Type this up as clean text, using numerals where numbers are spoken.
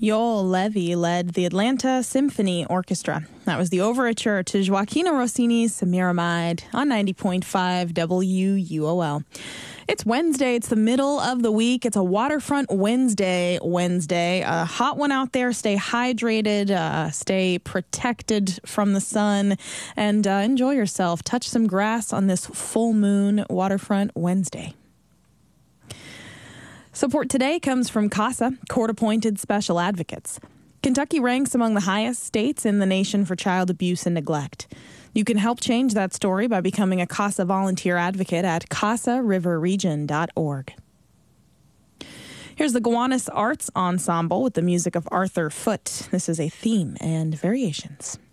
Joel Levy led the Atlanta Symphony Orchestra. That was the overture to Gioachino Rossini's Semiramide on 90.5 WUOL. It's Wednesday. It's the middle of the week. It's a Waterfront Wednesday. A hot one out there. Stay hydrated, stay protected from the sun, and enjoy yourself. Touch some grass on this full moon Waterfront Wednesday. Support today comes from CASA, court-appointed special advocates. Kentucky ranks among the highest states in the nation for child abuse and neglect. You can help change that story by becoming a CASA volunteer advocate at casariverregion.org. Here's the Gowanus Arts Ensemble with the music of Arthur Foote. This is a theme and variations.